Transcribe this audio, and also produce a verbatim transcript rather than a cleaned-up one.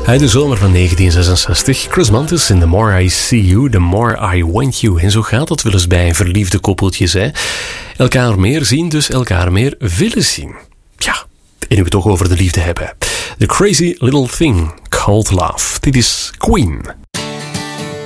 Uit de zomer van negentien zesenzestig. Chris Mantis in The More I See You, The More I Want You. En zo gaat het wel eens bij verliefde koppeltjes. Hè? Elkaar meer zien, dus elkaar meer willen zien. Ja, en nu we het toch over de liefde hebben. The Crazy Little Thing Called Love. Dit is Queen.